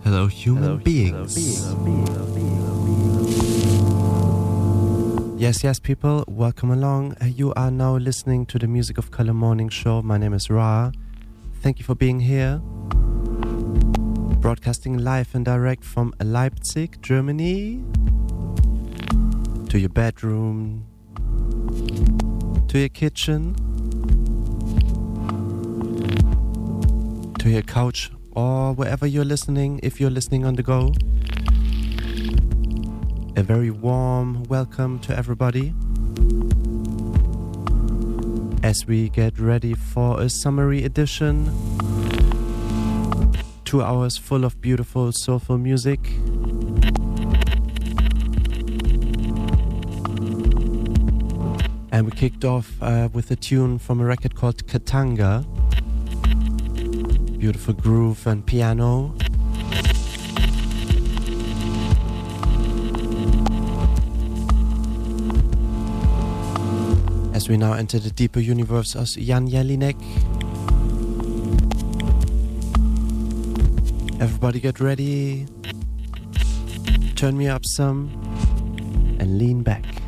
Hello, human beings. Yes, people, welcome along. You are now listening to the Music of Color Morning Show. My name is Ra. Thank you for being here. Broadcasting live and direct from Leipzig, Germany. To your bedroom, to your kitchen, to your couch, or wherever you're listening, if you're listening on the go. A very warm welcome to everybody as we get ready for a summary edition. 2 hours full of beautiful, soulful music. And we kicked off with a tune from a record called Katanga. Beautiful groove and piano. As we now enter the deeper universe of Jan Jelinek. Everybody get ready. Turn me up some and lean back.